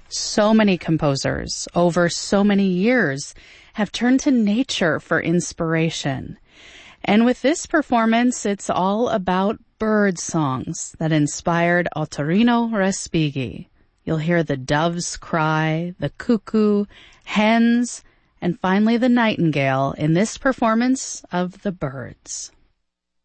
So many composers over so many years have turned to nature for inspiration. And with this performance, it's all about bird songs that inspired Ottorino Respighi. You'll hear the doves cry, the cuckoo, hens, and finally the nightingale in this performance of The Birds.